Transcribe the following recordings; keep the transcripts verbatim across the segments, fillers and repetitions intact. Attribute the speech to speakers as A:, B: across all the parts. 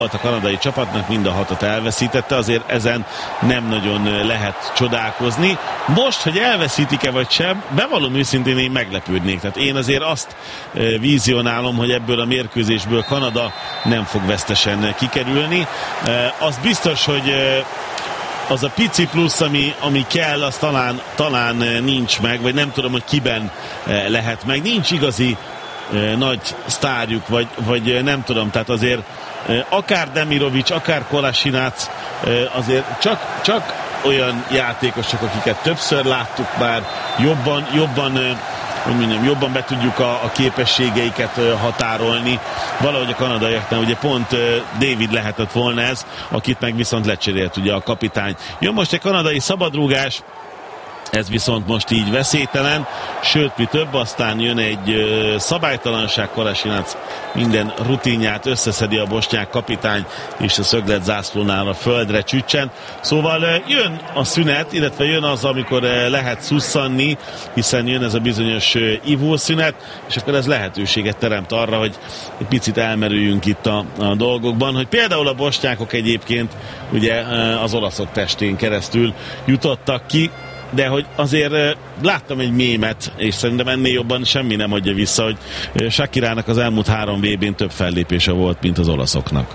A: a kanadai csapatnak, mind a hatot elveszítette, azért ezen nem nagyon lehet csodálkozni. Most, hogy elveszítik-e vagy sem, bevallom őszintén, én meglepődnék. Tehát én azért azt vízionálom, hogy ebből a mérkőzésből Kanada nem fog vesztesen kikerülni. Az biztos, hogy az a pici plusz, ami, ami kell, az talán, talán nincs meg, vagy nem tudom, hogy kiben lehet meg. Nincs igazi nagy sztárjuk, vagy, vagy nem tudom, tehát azért akár Demirovic, akár Kolasinac, azért csak, csak olyan játékosok, akiket többször láttuk már, jobban, jobban, hogy mondjam, jobban be tudjuk a, a képességeiket határolni. Valahogy a kanadaiaknál ugye pont David lehetett volna ez, akit meg viszont lecserélt ugye a kapitány. Jön most egy kanadai szabadrúgás, ez viszont most így veszélytelen, sőt, mi több, aztán jön egy ö, szabálytalanság, Kolasinac minden rutinját összeszedi a bosnyák kapitány, és a szöglet zászlónál a földre csüccsen. Szóval ö, jön a szünet, illetve jön az, amikor ö, lehet szusszanni, hiszen jön ez a bizonyos ö, ivószünet, és akkor ez lehetőséget teremt arra, hogy egy picit elmerüljünk itt a, a dolgokban, hogy például a bosnyákok egyébként ugye ö, az olaszok testén keresztül jutottak ki, de hogy azért láttam egy mémet, és szerintem ennél jobban semmi nem adja vissza, hogy Shakirának az elmúlt három vé bén több fellépése volt, mint az olaszoknak.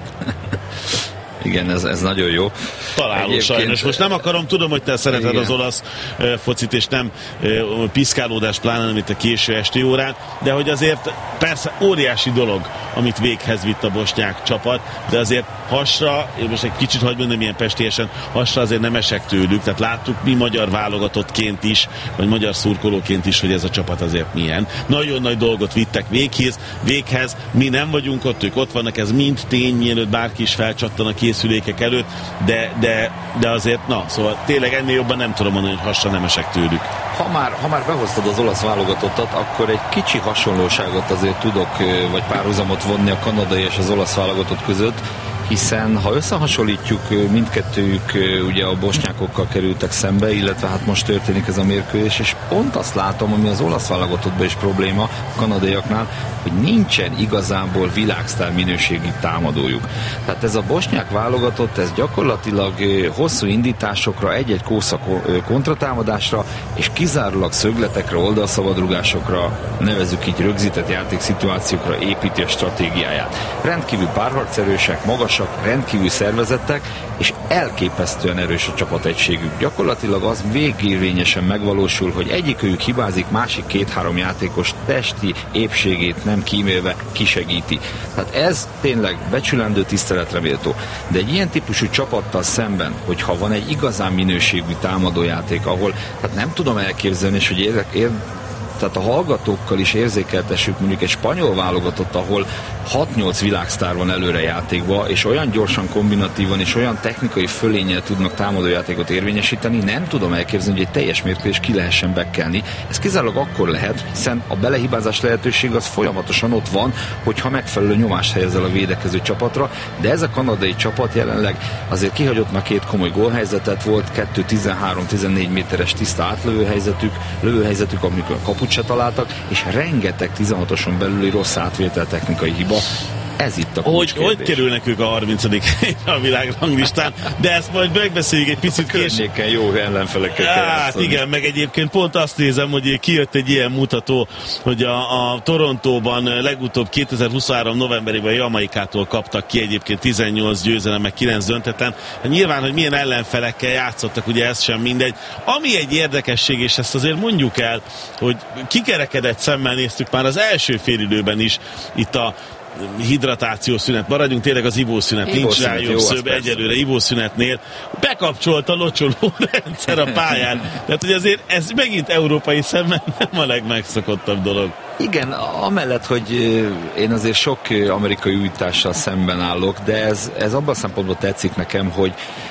B: Igen, ez, ez nagyon jó.
A: Találó egyébként... sajnos. Most nem akarom, tudom, hogy te szereted igen. az olasz uh, focit, és nem uh, piszkálódás, pláne nem itt a késő esti órán, de hogy azért persze óriási dolog, amit véghez vitt a bosnyák csapat, de azért hasra, én most egy kicsit hagy mondom ilyen pestélyesen, hasra azért nem esek tőlük, tehát láttuk mi magyar válogatottként is, vagy magyar szurkolóként is, hogy ez a csapat azért milyen. Nagyon nagy dolgot vittek véghez, véghez, mi nem vagyunk ott, ők ott vannak, ez mind tény, mielőtt bárki is felcsattan a készülékek előtt, de, de, de azért, na, szóval tényleg ennél jobban nem tudom mondani, hogy hasra nem esek tőlük.
B: Ha már, ha már behoztad az olasz válogatottat, akkor egy kicsi hasonlóságot azért tudok, vagy párhuzamot vonni a kanadai és az olasz válogatott között, hiszen ha összehasonlítjuk, mindkettőjük ugye a bosnyákokkal kerültek szembe, illetve hát most történik ez a mérkőzés, és pont azt látom, ami az olasz válogatottban is probléma a kanadaiaknál, hogy nincsen igazából világsztár minőségi támadójuk. Tehát ez a bosnyák válogatott, ez gyakorlatilag hosszú indításokra, egy-egy kósza kontratámadásra, és kizárólag szögletekre, oldalszabadrugásokra, nevezzük így rögzített játékszituációkra építi a stratégiáját. Rendkívül párharcerősek, magas rendkívül szervezettek, és elképesztően erős a csapategységük. Gyakorlatilag az végérvényesen megvalósul, hogy egyikőjük hibázik, másik két-három játékos testi épségét nem kímélve kisegíti. Tehát ez tényleg becsülendő, tiszteletre méltó. De egy ilyen típusú csapattal szemben, hogyha van egy igazán minőségű támadójáték, ahol hát nem tudom elképzelni, és hogy ér, ér, tehát a hallgatókkal is érzékeltessük mondjuk egy spanyol válogatott, ahol hat-nyolc világsztár van előre játékba, és olyan gyorsan, kombinatívan, és olyan technikai fölénnyel tudnak támadójátékot érvényesíteni, nem tudom elképzelni, hogy egy teljes mérkőzés ki lehessen bekelni. Ez kizárólag akkor lehet, hiszen a belehibázás lehetőség az folyamatosan ott van, hogyha megfelelő nyomást helyezel a védekező csapatra, de ez a kanadai csapat jelenleg azért kihagyott már két komoly gólhelyzetet, volt kettő tizenhárom-tizennégy méteres tiszta átlövőhelyzetük, lövőhelyzetük, amikor kaput se találtak, és rengeteg tizenhatoson belüli rossz átvétel technikai hiba. Ez itt a kulcskérdés.
A: Hogy, hogy kerülnek ők a harmincadik helyre a világranglistán, de ezt majd megbeszéljük egy picit később.
B: Környéken jó ellenfelekkel kell.
A: Hát igen, meg egyébként pont azt nézem, hogy kijött egy ilyen mutató, hogy a, a Torontóban legutóbb kétezer-huszonhárom novemberében Jamaikától kaptak ki egyébként tizennyolc győzelem, meg kilenc döntetlen. Hát nyilván, hogy milyen ellenfelekkel játszottak, ugye ez sem mindegy. Ami egy érdekesség, és ezt azért mondjuk el, hogy kikerekedett szemmel néztük már az első félidőben is itt a hidratációs szünet, maradjunk tényleg az ivószünet, nincs rá jobb szöbb egyelőre ivószünetnél, bekapcsolt a locsoló rendszer a pályán, tehát hogy azért ez megint európai szemben nem a legmegszokottabb dolog.
B: Igen, amellett, hogy én azért sok amerikai újítással szemben állok, de ez, ez abban a szempontból tetszik nekem, hogy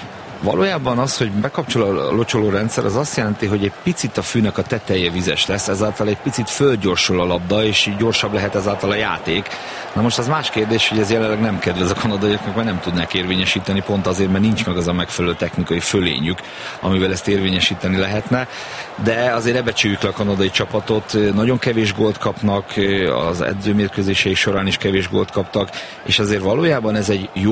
B: Valójában az, hogy bekapcsol a locsoló rendszer, az azt jelenti, hogy egy picit a fűnek a teteje vizes lesz, ezáltal egy picit fölgyorsul a labda, és így gyorsabb lehet ezáltal a játék. Na most az más kérdés, hogy ez jelenleg nem kedvez a kanadaiaknak, mert nem tudnák érvényesíteni, pont azért, mert nincs meg az a megfelelő technikai fölényük, amivel ezt érvényesíteni lehetne. De azért ne becsüljük le a kanadai csapatot, nagyon kevés gólt kapnak, az edzőmérkőzéseik során is kevés gólt kaptak, és azért valójában ez egy jó